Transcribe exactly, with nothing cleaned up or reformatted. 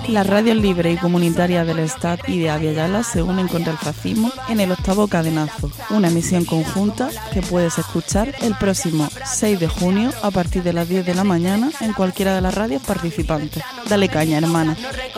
Las radios libres y comunitarias del Estado y de Abya Yala se unen contra el fascismo en el octavo cadenazo, una emisión conjunta que puedes escuchar el próximo seis de junio a partir de las diez de la mañana en cualquiera de las radios participantes. Dale caña, hermana.